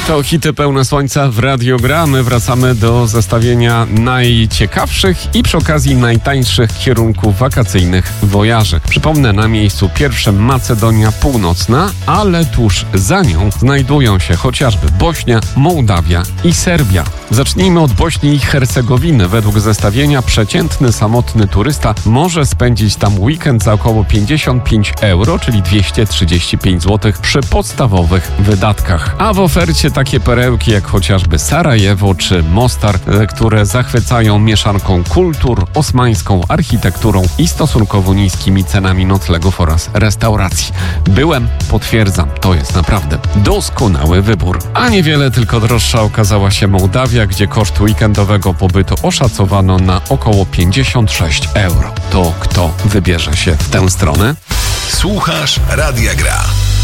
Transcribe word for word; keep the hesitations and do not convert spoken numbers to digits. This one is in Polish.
To hity pełne słońca w radiogramy. Wracamy do zestawienia najciekawszych i przy okazji najtańszych kierunków wakacyjnych wojaży. Przypomnę, na miejscu pierwszym Macedonia Północna, ale tuż za nią znajdują się chociażby Bośnia, Mołdawia i Serbia. Zacznijmy od Bośni i Hercegowiny. Według zestawienia przeciętny samotny turysta może spędzić tam weekend za około pięćdziesiąt pięć euro, czyli dwieście trzydzieści pięć złotych przy podstawowych wydatkach. A w ofercie takie perełki jak chociażby Sarajewo czy Mostar, które zachwycają mieszanką kultur, osmańską architekturą i stosunkowo niskimi cenami noclegów oraz restauracji. Byłem, potwierdzam, to jest naprawdę doskonały wybór. A niewiele tylko droższa okazała się Mołdawia, gdzie koszt weekendowego pobytu oszacowano na około pięćdziesiąt sześć euro. To kto wybierze się w tę stronę? Słuchasz Radia Gra.